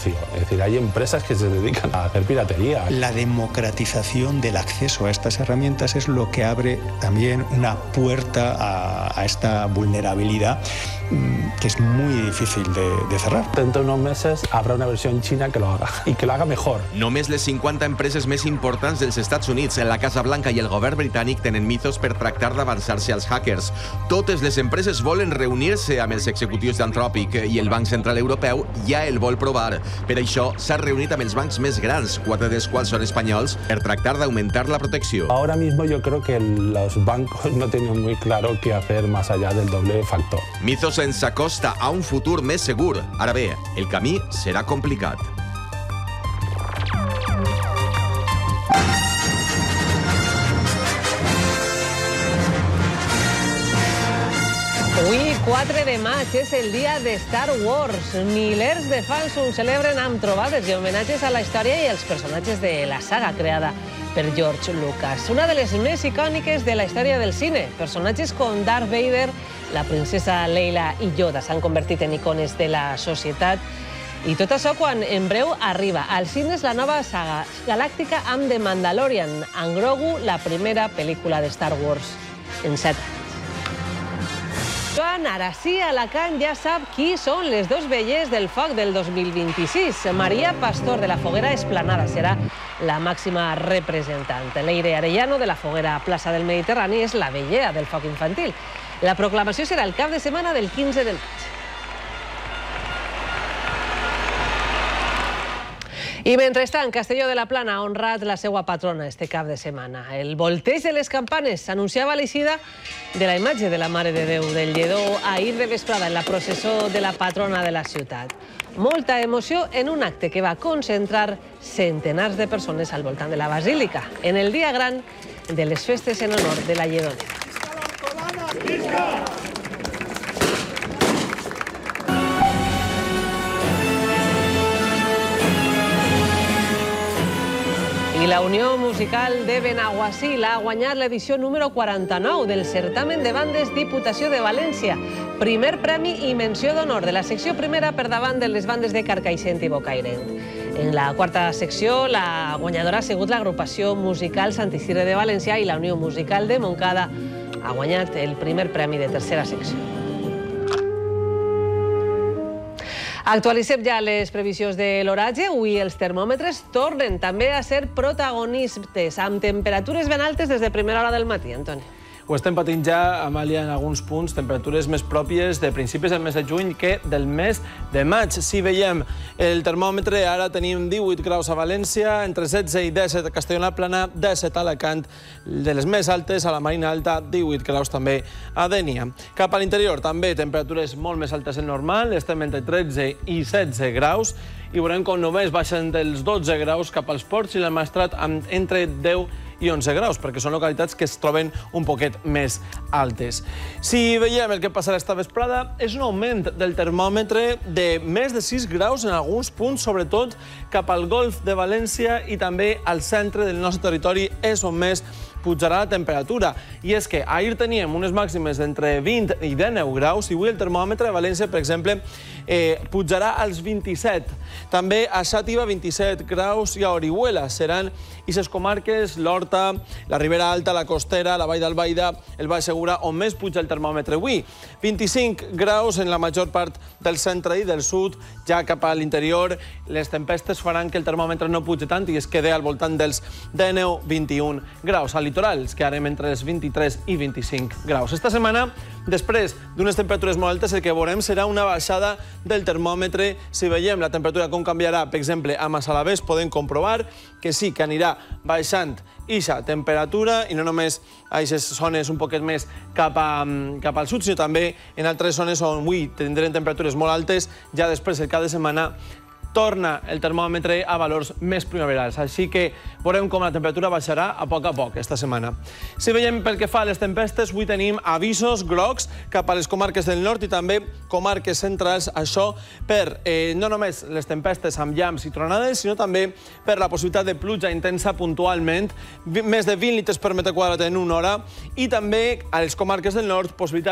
negocio. Es decir, hay empresas que se dedican a hacer piratería. La democratización del acceso a estas herramientas es lo que abre también una puerta a esta vulnerabilidad que es muy difícil de cerrar. Dentro de unos meses habrá una versión china que lo haga y que lo haga mejor. Només les 50 empreses més importants dels Estats Units, la Casa Blanca i el govern britànic tenen Mythos per tractar d'avançar-se als hackers. Totes les empreses volen reunir-se amb els executius d'Anthropic i el Banc Central Europeu ja el vol provar. Per això s'ha reunit amb els bancs més grans, 4 dels quals són espanyols, per tractar d'augmentar la protecció. Ahora mismo yo creo que los bancos no tienen muy claro qué hacer más allá del doble factor. Mythos ens acosta a un futur més segur. Ara bé, el camí serà complicat. Avui, 4 de maig, és el dia de Star Wars. Milers de fans ho celebren amb trobades i homenatges a la història i als personatges de la saga creada per George Lucas. Una de les més icòniques de la història del cine. Personatges com Darth Vader, la princesa Leila i Yoda s'han convertit en icones de la societat. I tot això quan en breu arriba als cines la nova saga galàctica amb The Mandalorian, amb Grogu, la primera pel·lícula de Star Wars en 7 anys. Joan, ara sí, Alacant ja sap qui són les dos vellers del foc del 2026. Maria Pastor, de la Foguera Esplanada, serà la màxima representant. Leire Arellano, de la Foguera Plaça del Mediterrani, és la vellera del foc infantil. La proclamació serà el cap de setmana del 15 de maig. I mentrestant, Castelló de la Plana ha honrat la seva patrona este cap de setmana. El volteig de les campanes anunciava l'eixida de la imatge de la Mare de Déu del Lledó ahir de vesprada en la processó de la patrona de la ciutat. Molta emoció en un acte que va concentrar centenars de persones al voltant de la basílica, en el dia gran de les festes en honor de la Lledonera. I la Unió Musical de Benaguasil ha guanyat l'edició número 49 del certamen de bandes Diputació de València. Primer premi i menció d'honor de la secció primera per davant de les bandes de Carcaixent i Bocairent. En la quarta secció, la guanyadora ha sigut l'agrupació musical Sant Isidre de València i la Unió Musical de Montcada ha guanyat el primer premi de tercera secció. Actualitzem ja les previsions de l'oratge. Avui els termòmetres tornen també a ser protagonistes, amb temperatures ben altes des de primera hora del matí, Antoni. Ho estem patint ja, Amàlia, en alguns punts, temperatures més pròpies de principis del mes de juny que del mes de maig. Si veiem el termòmetre, ara tenim 18 graus a València, entre 16 i 17 a Castelló-la-Plana, 17 a Alacant, de les més altes a la Marina Alta, 18 graus també a Dénia. Cap a l'interior, també temperatures molt més altes del normal, estem entre 13 i 16 graus, i veurem com només baixen dels 12 graus cap als Ports i el Maestrat amb entre 10 i 11 graus, perquè són localitats que es troben un poquet més altes. Si veiem el que passarà esta vesprada, és un augment del termòmetre de més de 6 graus en alguns punts, sobretot cap al Golf de València i també al centre del nostre territori, és on més pujarà la temperatura. I és que ahir teníem unes màximes d'entre 20 i 19 graus i avui el termòmetre a València, per exemple, pujarà als 27. També a Xàtiva, 27 graus, i a Orihuela seran aquestes comarques, l'Horta, la Ribera Alta, la Costera, la Vall d'Albaida, el Baix Segura, on més puja el termòmetre avui. 25 graus en la major part del centre i del sud, ja cap a l'interior. Les tempestes faran que el termòmetre no pugi tant i es quede al voltant dels 19-21 graus. Al litoral es quedarem entre els 23 i 25 graus. Esta setmana, després d'unes temperatures molt altes, el que veurem serà una baixada del termòmetre. Si veiem la temperatura com canviarà, per exemple, a Massalavés, podem comprovar que sí que anirà baixant ixa temperatura, i no només a aquestes zones un poquet més cap al sud, sinó també en altres zones on avui tindrem temperatures molt altes. Ja després, el cap de setmana, torna el termòmetre a valors més primaverals. Així que veurem com la temperatura baixarà a poc esta setmana. Si veiem pel que fa a les tempestes, avui tenim avisos grocs cap a les comarques del nord i també comarques centrals. Això per no només les tempestes amb llamps i tronades, sinó també per la possibilitat de pluja intensa puntualment, més de 20 litres per metre quadrat en una hora, i també a les comarques del nord possibilitat